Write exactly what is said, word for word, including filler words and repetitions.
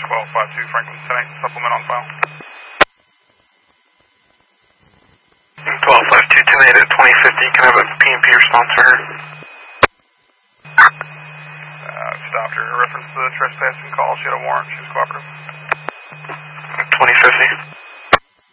twelve five two Franklin Senate, supplement on file. twelve five two ten eight at twenty fifty, can I have a P M P response for her? Uh, stopped her. Reference to the trespassing call. She had a warrant. She was cooperative. twenty fifty.